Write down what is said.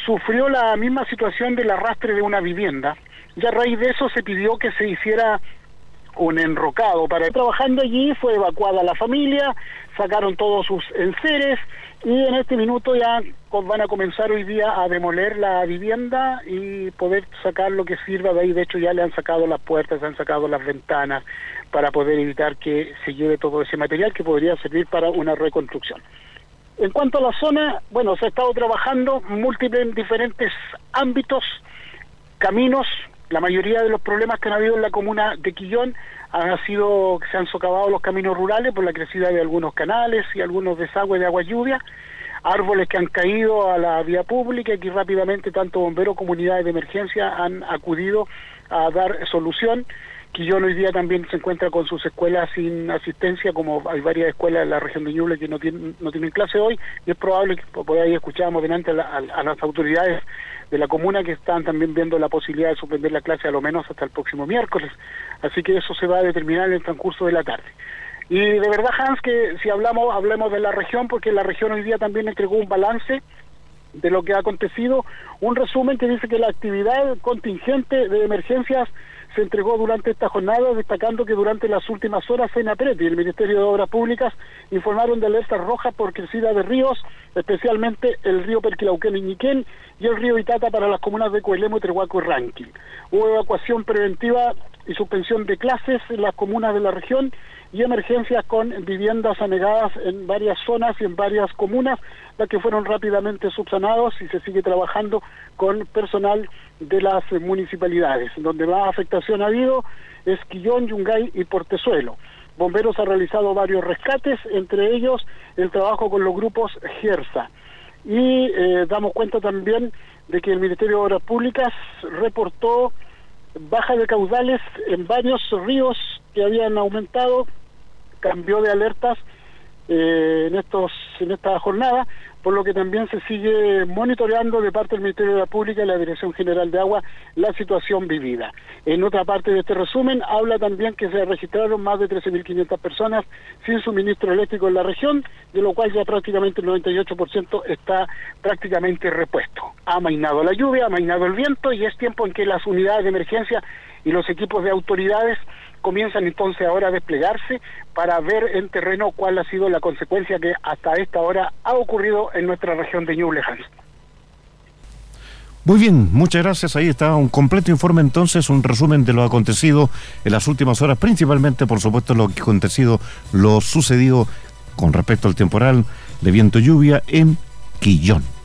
sufrió la misma situación del arrastre de una vivienda, y a raíz de eso se pidió que se hiciera un enrocado. Para trabajando allí fue evacuada la familia, sacaron todos sus enseres y en este minuto ya van a comenzar hoy día a demoler la vivienda y poder sacar lo que sirva de ahí. De hecho ya le han sacado las puertas, han sacado las ventanas para poder evitar que se lleve todo ese material que podría servir para una reconstrucción. En cuanto a la zona, bueno, se ha estado trabajando múltiples en diferentes ámbitos, caminos. La mayoría de los problemas que han habido en la comuna de Quillón se han socavado los caminos rurales por la crecida de algunos canales y algunos desagües de agua lluvia, árboles que han caído a la vía pública y que rápidamente tanto bomberos como unidades de emergencia han acudido a dar solución. Quillón hoy día también se encuentra con sus escuelas sin asistencia, como hay varias escuelas en la región de Ñuble que no tienen clase hoy, y es probable que por ahí escuchábamos delante a las autoridades de la comuna que están también viendo la posibilidad de suspender la clase a lo menos hasta el próximo miércoles, así que eso se va a determinar en el transcurso de la tarde. Y de verdad, Hans, que si hablemos de la región, porque la región hoy día también entregó un balance de lo que ha acontecido, un resumen que dice que la actividad contingente de emergencias se entregó durante esta jornada, destacando que durante las últimas horas Senapred y el Ministerio de Obras Públicas informaron de alertas rojas por crecida de ríos, especialmente el río Perquilauquén y Ñiquén y el río Itata para las comunas de Coelemo, Trehuaco y Ranquil. Hubo evacuación preventiva y suspensión de clases en las comunas de la región y emergencias con viviendas anegadas en varias zonas y en varias comunas, las que fueron rápidamente subsanados, y se sigue trabajando con personal de las municipalidades. Donde más afectación ha habido es Quillón, Yungay y Portezuelo. Bomberos ha realizado varios rescates, entre ellos el trabajo con los grupos GERSA. Y damos cuenta también de que el Ministerio de Obras Públicas reportó baja de caudales en varios ríos que habían aumentado, cambió de alertas en esta jornada, por lo que también se sigue monitoreando de parte del Ministerio de la Pública y la Dirección General de Agua la situación vivida. En otra parte de este resumen habla también que se registraron más de 13.500 personas sin suministro eléctrico en la región, de lo cual ya prácticamente el 98% está prácticamente repuesto. Ha amainado la lluvia, ha amainado el viento y es tiempo en que las unidades de emergencia y los equipos de autoridades comienzan entonces ahora a desplegarse para ver en terreno cuál ha sido la consecuencia que hasta esta hora ha ocurrido en nuestra región de Ñuble, Hans. Muy bien, muchas gracias. Ahí está un completo informe entonces, un resumen de lo acontecido en las últimas horas, principalmente por supuesto lo sucedido con respecto al temporal de viento lluvia en Quillón.